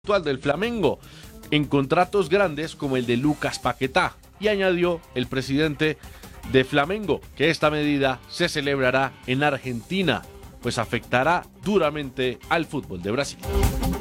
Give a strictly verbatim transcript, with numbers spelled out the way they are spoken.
actual del Flamengo en contratos grandes como el de Lucas Paquetá, y añadió el presidente de Flamengo que esta medida se celebrará en Argentina, pues afectará duramente al fútbol de Brasil.